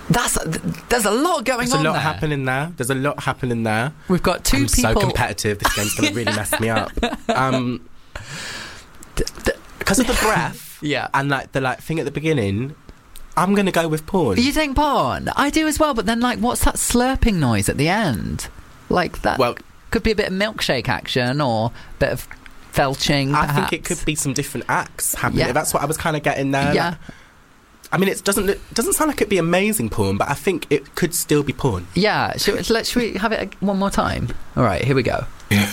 There's a lot going on there. There's a lot happening there. We've got two people... I'm so competitive. This game's going to really mess me up. Because of the breath and the thing at the beginning, I'm going to go with porn. You think porn? I do as well, but then what's that slurping noise at the end? Like that could be a bit of milkshake action or a bit of felching, perhaps. I think it could be some different acts happening. Yeah. That's what I was kind of getting there. Yeah. I mean, it doesn't sound like it'd be amazing porn, but I think it could still be porn. Yeah. Should we have it one more time? All right, here we go.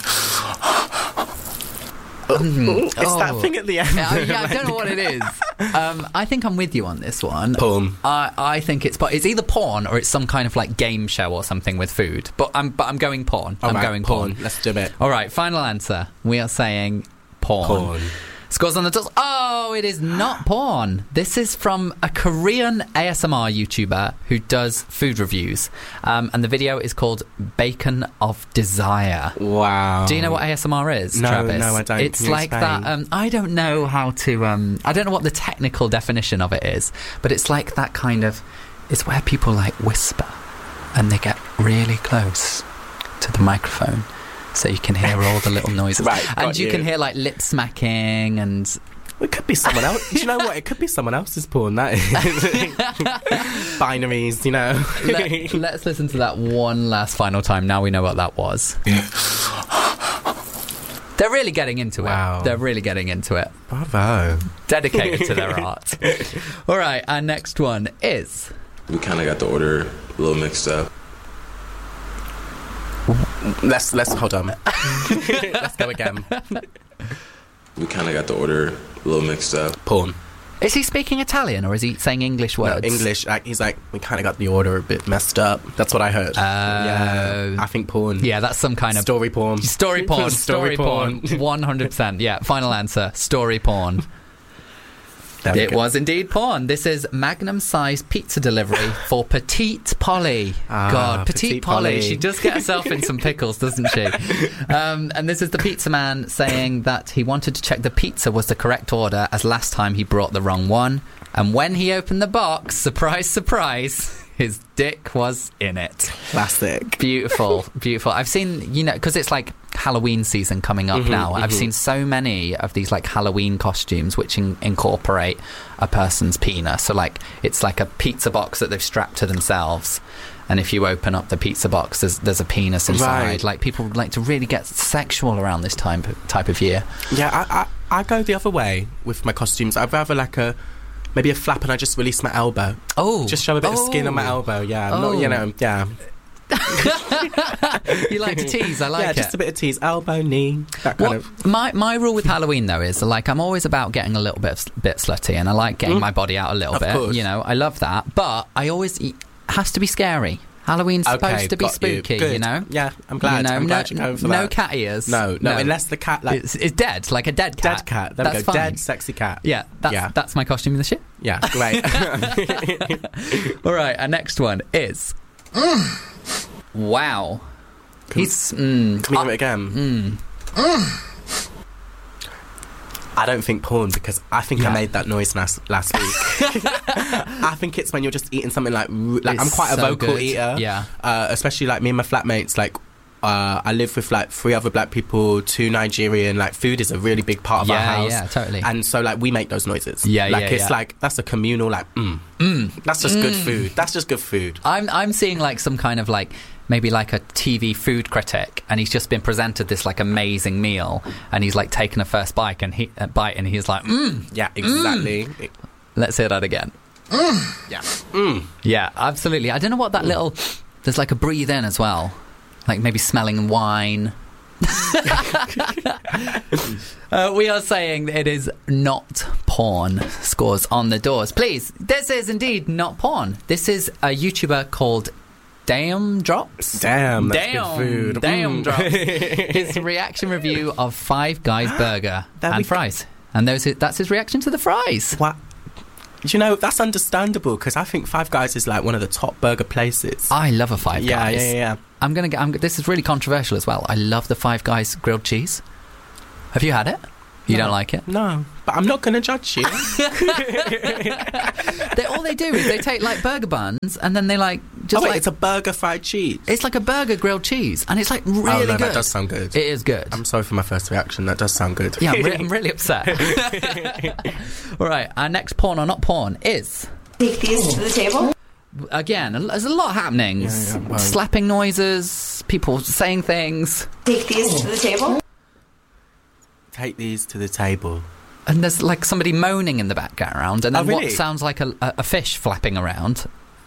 It's that thing at the end. I don't know what it is. I think I'm with you on this one. Porn. I think it's either porn or it's some kind of game show or something with food. But I'm going porn. Going porn. Let's do it. All right, final answer. We are saying porn. Scores on the doors. Oh, it is not porn. This is from a Korean ASMR YouTuber who does food reviews. And the video is called Bacon of Desire. Wow. Do you know what ASMR is, Travis? No, I don't. It's like that. I don't know how to... I don't know what the technical definition of it is, but it's like that kind of... It's where people whisper and they get really close to the microphone. So you can hear all the little noises. Right, and you can hear lip smacking and... It could be someone else. Do you know what? It could be someone else's porn, that is. Binaries, you know. Let's listen to that one last final time. Now we know what that was. They're really getting into it. They're really getting into it. Bravo. Dedicated to their art. All right, our next one is... We kind of got the order a little mixed up. Let's hold on. Let's go again. We kind of got the order a little mixed up. Porn. Is he speaking Italian or is he saying English words? No, English. He's we kind of got the order a bit messed up. That's what I heard. Yeah, I think porn. Yeah, that's some kind of... Story porn. Story porn. Story porn. 100%. Yeah, final answer. Story porn. It was indeed porn. This is magnum-sized pizza delivery for Petite Polly. God, Petite Polly. She does get herself in some pickles, doesn't she? And this is the pizza man saying that he wanted to check the pizza was the correct order as last time he brought the wrong one. And when he opened the box, surprise, surprise, his dick was in it. Classic. Beautiful, beautiful. I've seen, because it's Halloween season coming up now. I've seen so many of these Halloween costumes which incorporate a person's penis. So it's like a pizza box that they've strapped to themselves, and if you open up the pizza box, there's a penis inside. Right. People like to really get sexual around this type of year. Yeah, I go the other way with my costumes. I'd rather maybe a flap and I just release my elbow. Oh. Just show a bit of skin on my elbow, yeah. Oh. Not, yeah. You like to tease, I like it. Yeah, just a bit of tease. Elbow, knee, that kind of... My rule with Halloween, though, is I'm always about getting a little bit slutty, and I like getting my body out a little bit. Course. I love that. But I always... It has to be scary. Halloween's supposed to be spooky, Yeah, I'm glad. I'm glad you're going for that. No cat ears. No, unless the cat... It's dead, like a dead cat. Dead cat. There we go. Fine. Dead, sexy cat. Yeah, that's my costume this year. Yeah, great. All right, our next one is... Wow. Can we have it again? I don't think porn, because I think I made that noise last week. I think it's when you're just eating something I'm quite a vocal eater. Yeah. Especially me and my flatmates, I live with 3 other black people, 2 Nigerian. Food is a really big part of our house. Yeah, totally. And so we make those noises. That's a communal that's just good food. That's just good food. I'm seeing some kind of maybe a TV food critic, and he's just been presented this amazing meal, and he's taken a first bite and he's like, Yeah, exactly. Let's hear that again. Yeah. Yeah, absolutely. I don't know what that little... There's a breathe in as well. Maybe smelling wine. We are saying it is not porn. Scores on the doors. Please, this is indeed not porn. This is a YouTuber called Damn Drops. Damn, that's good food. Damn Drops. His reaction review of Five Guys burger and fries. And that's his reaction to the fries. What? That's understandable, because I think Five Guys is one of the top burger places. I love a Five Guys. Yeah. This is really controversial as well. I love the Five Guys grilled cheese. Have you had it? You don't like it? No, but I'm not going to judge you. All they do is they take like burger buns and then they like just it's a burger fried cheese. It's like a burger grilled cheese, and it's like really good. That does sound good. It is good. I'm sorry for my first reaction. That does sound good. Yeah, I'm really upset. All right, our next porn or not porn is take these to the table. Again, there's a lot happening. Slapping noises, people saying things. Take these to the table. Take these to the table. And there's like somebody moaning in the background, and then really? what sounds like a fish flapping around.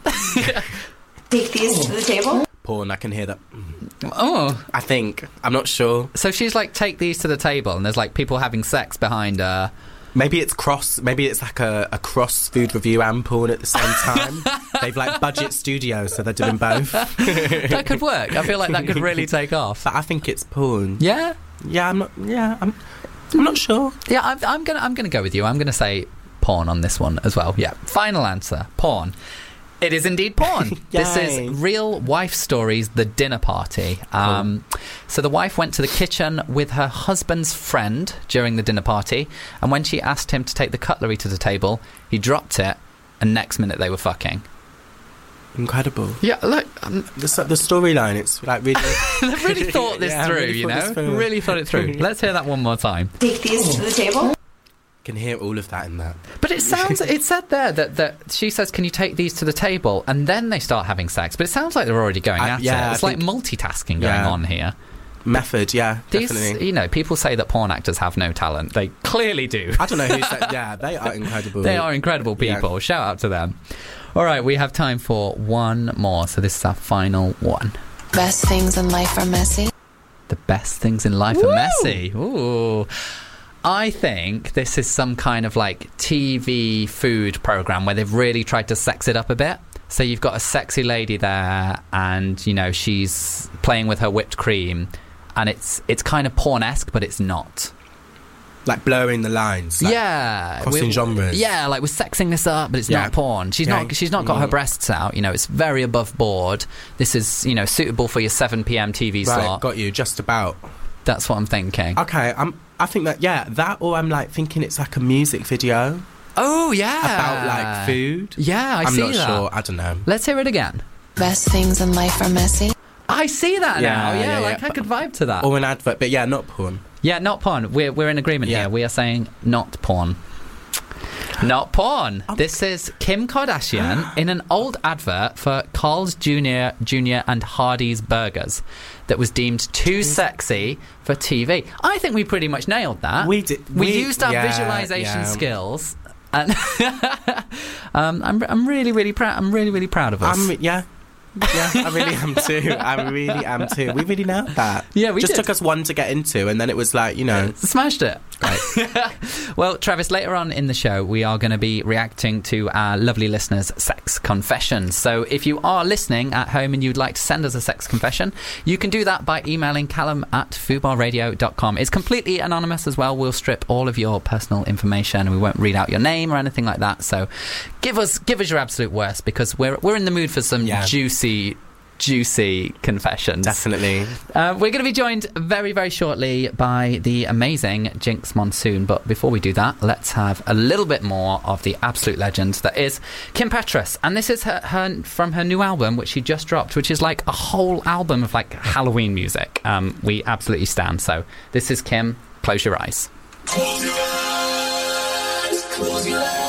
Take these to the table. Porn, I can hear that. Oh. I think. I'm not sure. So she's like, take these to the table, and there's like people having sex behind her. Maybe it's like a cross food review and porn at the same time. They've like budget studios, so they're doing both. That could work. I feel like that could really take off. But I think it's porn. Yeah? Yeah, I'm not sure. Yeah, I'm gonna go with you. I'm gonna say porn on this one as well. Yeah. Final answer, porn. It is indeed porn. This is Real Wife Stories, The Dinner Party. So the wife went to the kitchen with her husband's friend during the dinner party, and when she asked him to take the cutlery to the table, he dropped it, and next minute they were fucking. Incredible. Yeah, look. The storyline, it's like really... They've really thought this through, Really thought it through. Let's hear that one more time. Take these to the table. Can hear all of that in that. But it said there that she says, can you take these to the table, and then they start having sex, but it sounds like they're already going at it. It's like multitasking going on here. Method, definitely. People say that porn actors have no talent. They clearly do. I don't know who said. Yeah, they are incredible. They are incredible people. Yeah. Shout out to them. All right, we have time for one more, so this is our final one. Best things in life are messy. The best things in life are messy. Ooh. I think this is some kind of like TV food program where they've really tried to sex it up a bit. So you've got a sexy lady there, and she's playing with her whipped cream, and it's kind of pornesque, but it's not. Like blurring the lines. Like crossing genres. Yeah, like we're sexing this up, but it's not porn. She's not got her breasts out. It's very above board. This is suitable for your 7 p.m. TV slot. Got you just about. That's what I'm thinking. Okay, I think that or I'm like thinking it's like a music video. Oh yeah, about like food. Yeah, I'm not sure. I don't know. Let's hear it again. Best things in life are messy. I see that now. Yeah, I could vibe to that. Or an advert, but not porn. Yeah, not porn. We're in agreement here. We are saying not porn. Not porn. This is Kim Kardashian in an old advert for Carl's Jr. and Hardee's Burgers that was deemed too sexy for TV. I think we pretty much nailed that. We did. We used our visualization skills. And I'm really, really proud. I'm really, really proud of us. I really am too. We really nailed that. Yeah, we just did. Took us one to get into, and then it was like, smashed it. Right. Well, Travis, later on in the show, we are going to be reacting to our lovely listeners' sex confessions. So if you are listening at home and you'd like to send us a sex confession, you can do that by emailing callum@fubarradio.com. It's completely anonymous as well. We'll strip all of your personal information and we won't read out your name or anything like that. So give us your absolute worst, because we're in the mood for some juicy confessions. Definitely. We're going to be joined very, very shortly by the amazing Jinx Monsoon. But before we do that, let's have a little bit more of the absolute legend that is Kim Petras. And this is her from her new album, which she just dropped, which is like a whole album of like Halloween music. We absolutely stand. So this is Kim. Close your eyes. Close your eyes. Close your eyes.